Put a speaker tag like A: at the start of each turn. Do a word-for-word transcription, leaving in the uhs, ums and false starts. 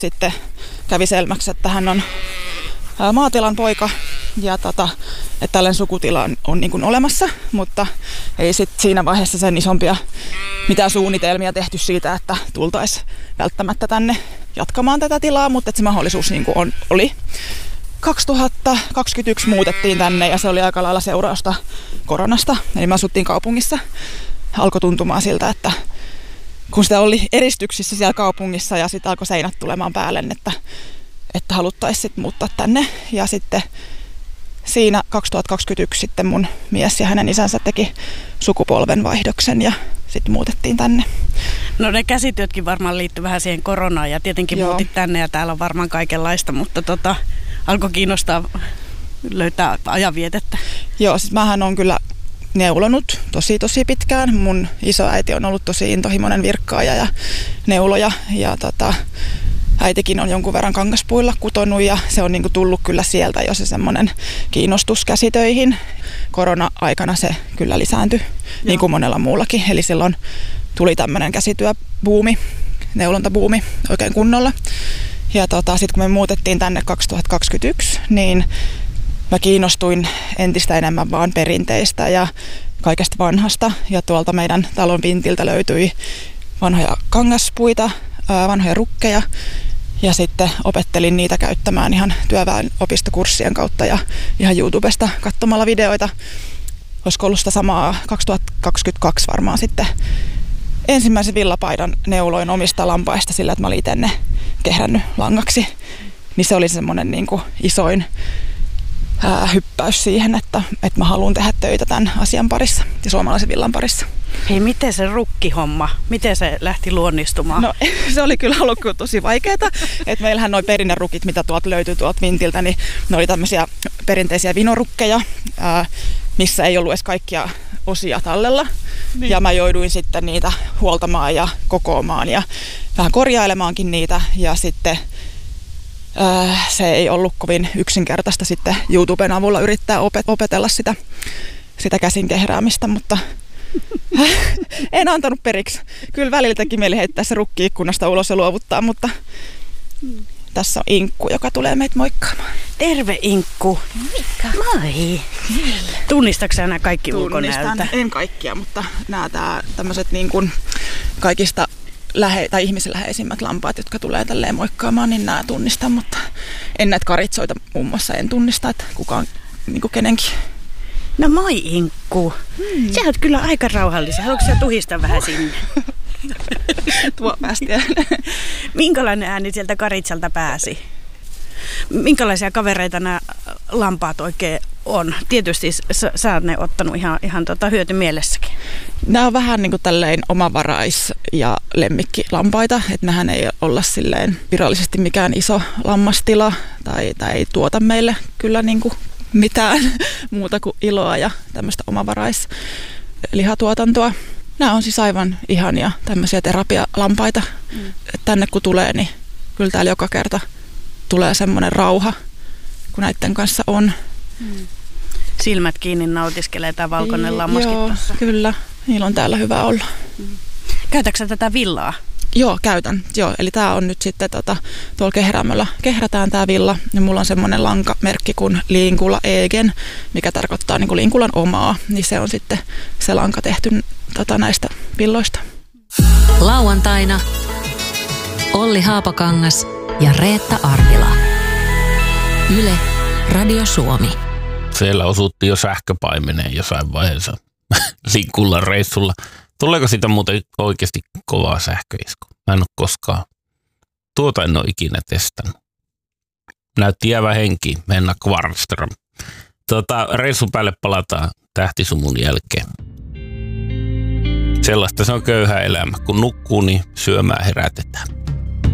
A: Sitten kävi selväksi, että hän on maatilan poika ja tota, että tällainen sukutila on, on niin kuin olemassa, mutta ei sit siinä vaiheessa sen isompia mitään suunnitelmia tehty siitä, että tultaisiin välttämättä tänne jatkamaan tätä tilaa, mutta että se mahdollisuus niin kuin on, oli. kaksituhattakaksikymmentäyksi muutettiin tänne ja se oli aika lailla seurausta koronasta, eli me asuttiin kaupungissa. Alkoi tuntumaan siltä, että kun sitä oli eristyksissä siellä kaupungissa ja sitten alkoi seinät tulemaan päälle, että, että haluttaisiin sitten muuttaa tänne. Ja sitten siinä kaksituhattakaksikymmentäyksi sitten mun mies ja hänen isänsä teki sukupolvenvaihdoksen ja sitten muutettiin tänne.
B: No ne käsityötkin varmaan liittyy vähän siihen koronaan ja tietenkin Joo. muutit tänne ja täällä on varmaan kaikenlaista, mutta tota, alkoi kiinnostaa löytää ajanvietettä.
A: Joo, siis mähän on kyllä neulonut tosi tosi pitkään. Mun isoäiti on ollut tosi intohimoinen virkkaaja ja neuloja ja tota, äitikin on jonkun verran kangaspuilla kutonut ja se on niinku tullut kyllä sieltä jo se semmoinen kiinnostus käsitöihin. Korona-aikana se kyllä lisääntyi Joo. niin kuin monella muullakin. Eli silloin tuli tämmöinen käsityöbuumi, neulontabuumi oikein kunnolla. Ja tota, sitten kun me muutettiin tänne kaksituhattakaksikymmentäyksi, niin mä kiinnostuin entistä enemmän vaan perinteistä ja kaikesta vanhasta. Ja tuolta meidän talon vintiltä löytyi vanhoja kangaspuita, vanhoja rukkeja. Ja sitten opettelin niitä käyttämään ihan työväenopistokurssien kautta ja ihan YouTubesta katsomalla videoita. Olisiko ollut sitä samaa kaksituhattakaksikymmentäkaksi varmaan sitten. Ensimmäisen villapaidan neuloin omista lampaista sillä, että mä olin itse ne kehrännyt langaksi. Niin se oli semmoinen niin kuin isoin ää, hyppäys siihen, että, että mä haluan tehdä töitä tämän asian parissa ja suomalaisen villan parissa.
B: Hei, miten se rukkihomma, miten se lähti luonnistumaan?
A: No se oli kyllä ollut tosi vaikeaa. Että meillähän noi perinnerukit, mitä tuolta löytyi tuolta vintiltä, niin ne oli tämmöisiä perinteisiä vinorukkeja, ää, missä ei ollut edes kaikkia osia tallella. Niin. Ja mä jouduin sitten niitä huoltamaan ja kokoamaan ja vähän korjailemaankin niitä. Ja sitten ää, se ei ollut kovin yksinkertaista sitten YouTuben avulla yrittää opet- opetella sitä, sitä käsin kehräämistä, mutta en antanut periksi. Kyllä välillä teki mieli heittää se rukki ikkunasta ulos ja luovuttaa, mutta hmm. tässä on Inkku, joka tulee meitä moikkaamaan.
B: Terve Inkku.
C: Mikä?
B: Moi. Tunnistatko sä nämä kaikki
A: ulkonäöltä?
B: Tunnistan.
A: En kaikkia, mutta nämä tää, tämmöiset niin kuin kaikista lähe, tai ihmisen läheisimmät lampaat, jotka tulee tälleen moikkaamaan, niin nämä tunnistan, mutta en näitä karitsoita muun muassa en tunnista, että kuka on niin kuin kenenkin.
B: No moi Inkku. Hmm. Sä oot kyllä aika rauhallisia. Haluatko sä tuhistaa vähän sinne?
A: Tuo päästi ääneen.
B: Minkälainen ääni sieltä karitsalta pääsi? Minkälaisia kavereita nämä lampaat oikein on? Tietysti sä, sä oot ne ottanut ihan, ihan tota hyötymielessäkin.
A: Nämä on vähän niin kuin tälleen omavarais- ja lemmikkilampaita. Että nähän ei olla silleen virallisesti mikään iso lammastila tai, tai ei tuota meille kyllä niin kuin mitään muuta kuin iloa ja tämmöistä omavaraisliha-tuotantoa. Nämä on siis aivan ihania tämmöisiä terapialampaita. Mm. Tänne kun tulee, niin kyllä täällä joka kerta tulee semmoinen rauha, kun näiden kanssa on.
B: Mm. Silmät kiinni nautiskelee tämä valkoinen lammaskin
A: Joo,
B: tuossa.
A: Kyllä. Niillä on täällä hyvä olla.
B: Mm. Käytätkö sä tätä villaa?
A: Joo, käytän. Joo, eli tää on nyt sitten tota, tuolla kehräämöllä kehrätään tää villa. Ja mulla on semmoinen lankamerkki kuin Liinkula Egen, mikä tarkoittaa niin kuin Liinkulan omaa. Niin se on sitten se lanka tehty tota, näistä villoista.
C: Lauantaina Olli Haapakangas ja Reetta Arvila. Yle Radio Suomi.
D: Siellä osuttiin jo sähköpaimeneen jossain vaiheessa Liinkulan reissulla. Tuleeko siitä muuten oikeasti kovaa sähköisku? Mä en ole koskaan. Tuota en ole ikinä testannut. Näytti jäävä henki, Henna Kvarnström. Tota, reissun päälle palataan tähtisumun jälkeen. Sellaista se on köyhä elämä. Kun nukkuu, niin syömään herätetään.